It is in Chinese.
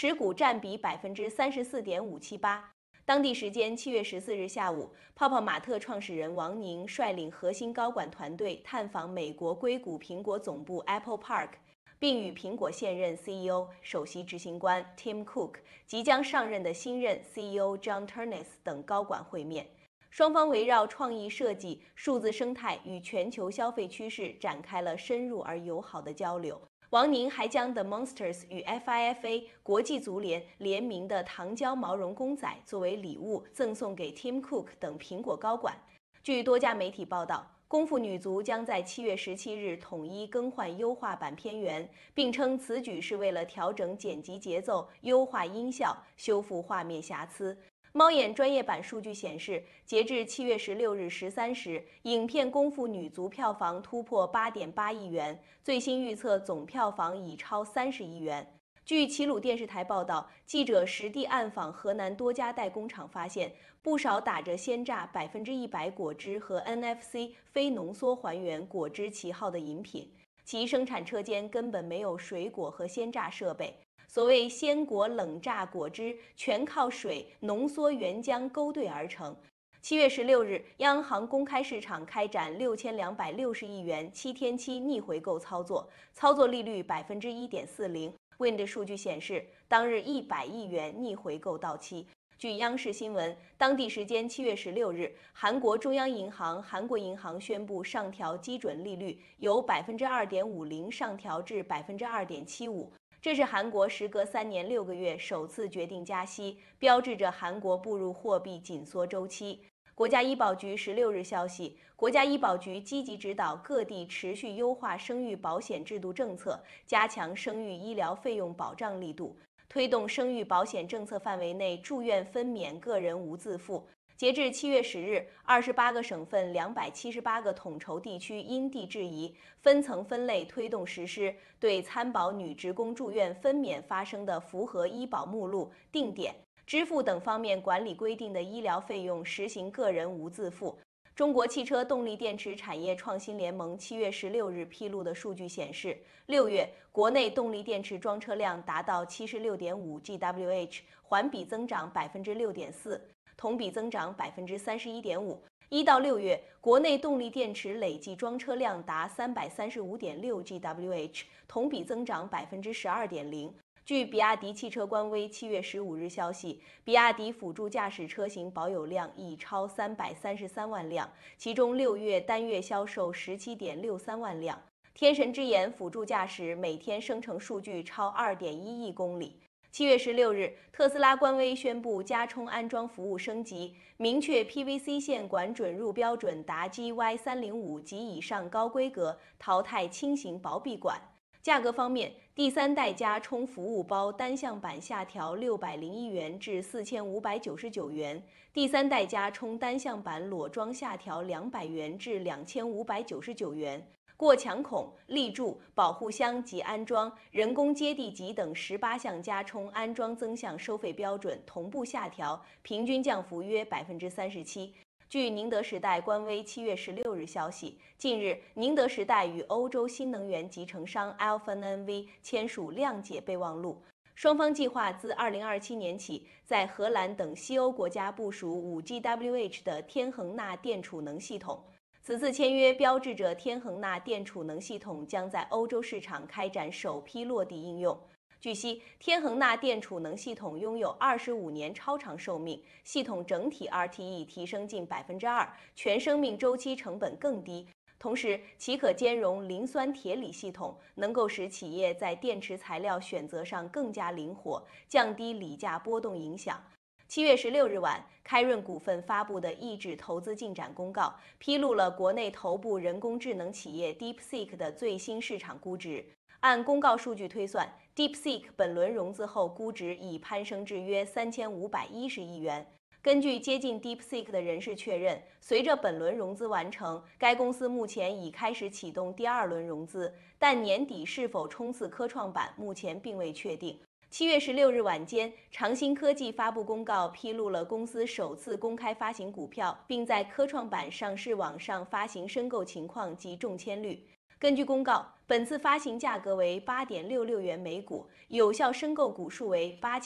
持股占比34.578%。当地时间7月14日下午，泡泡玛特创始人王宁率领核心高管团队探访美国硅谷苹果总部 Apple Park， 并与苹果现任 CEO、首席执行官 Tim Cook、即将上任的新任 CEO John Ternus 等高管会面。双方围绕创意设计、数字生态与全球消费趋势展开了深入而友好的交流。王宁还将 The Monsters 与 FIFA 国际足联联名的糖胶毛绒公仔作为礼物赠送给 Tim Cook 等苹果高管。据多家媒体报道，功夫女足将在7月17日统一更换优化版片源，并称此举是为了调整剪辑节奏、优化音效、修复画面瑕疵。猫眼专业版数据显示，截至7月16日13时，影片《功夫女足》票房突破8.8亿元，最新预测总票房已超30亿元。据齐鲁电视台报道，记者实地暗访河南多家代工厂，发现不少打着鲜榨100%果汁和 NFC 非浓缩还原果汁旗号的饮品，其生产车间根本没有水果和鲜榨设备。所谓鲜果冷榨果汁，全靠水浓缩原浆勾兑而成。7月16日，央行公开市场开展6260亿元7天期逆回购操作，操作利率1.40%。Wind 数据显示，当日100亿元逆回购到期。据央视新闻，当地时间7月16日，韩国中央银行、韩国银行宣布上调基准利率，由2.50%上调至2.75%。这是韩国时隔3年6个月首次决定加息，标志着韩国步入货币紧缩周期。国家医保局16日消息，国家医保局积极指导各地持续优化生育保险制度政策，加强生育医疗费用保障力度，推动生育保险政策范围内住院分娩个人无自付。截至7月10日，28个省份278个统筹地区因地制宜，分层分类推动实施，对参保女职工住院分娩发生的符合医保目录、定点、支付等方面管理规定的医疗费用实行个人无自付。中国汽车动力电池产业创新联盟7月16日披露的数据显示，6月国内动力电池装车量达到76.5 GWh， 环比增长6.4%。同比增长31.5%。1到6月，国内动力电池累计装车量达335.6 GWh， 同比增长12.0%。据比亚迪汽车官微7月15日消息，比亚迪辅助驾驶车型保有量已超333万辆，其中6月单月销售17.63万辆。天神之眼辅助驾驶每天生成数据超2.1亿公里。7月16日，特斯拉官微宣布加充安装服务升级，明确 PVC 线管准入标准达 GY305 及以上高规格，淘汰轻型薄壁管。价格方面，第3代加充服务包单向版下调601元至4599元，第3代加充单向版裸装下调200元至2599元。过墙孔、立柱、保护箱及安装、人工接地级等18项加充安装增项收费标准同步下调，平均降幅约37%。据宁德时代官微7月16日消息，近日宁德时代与欧洲新能源集成商 Alfen NV 签署谅解备忘录，双方计划自2027年起在荷兰等西欧国家部署 5GWh 的天恒钠电储能系统。此次签约标志着天恒钠电储能系统将在欧洲市场开展首批落地应用。据悉，天恒钠电储能系统拥有25年超长寿命，系统整体 RTE 提升近2%，全生命周期成本更低。同时，其可兼容磷酸铁锂系统，能够使企业在电池材料选择上更加灵活，降低锂价波动影响。7月16日晚，开润股份发布的抑制投资进展公告，披露了国内头部人工智能企业 DeepSeek 的最新市场估值。按公告数据推算， DeepSeek 本轮融资后估值已攀升至约3510亿元。根据接近 DeepSeek 的人士确认，随着本轮融资完成，该公司目前已开始启动第2轮融资，但年底是否冲刺科创板目前并未确定。7月16日晚间，长鑫科技发布公告，披露了公司首次公开发行股票，并在科创板上市网上发行申购情况及中签率。 根据公告，本次发行价格为8.66元每股，有效申购股数为